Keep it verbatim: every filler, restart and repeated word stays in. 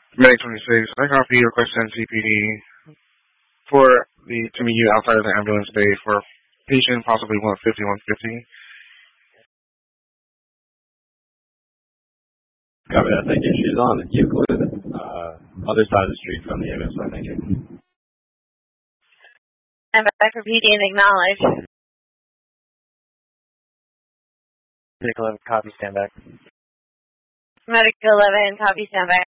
May twenty-sixth, I copy request N C P D for the to meet you outside of the ambulance bay for patient possibly one fifty, one fifty. Copy that, thank you. She's on Euclid, uh, other side of the street from the M S I, thank you. And back for P D and acknowledge. Medical eleven, copy, stand back. Medical eleven, copy, stand back.